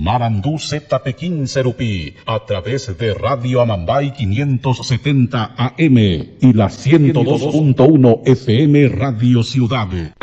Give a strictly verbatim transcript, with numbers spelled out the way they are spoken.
Marandú Z P quince Rupí, a través de Radio Amambay quinientos setenta A M y la ciento dos punto uno F M Radio Ciudad.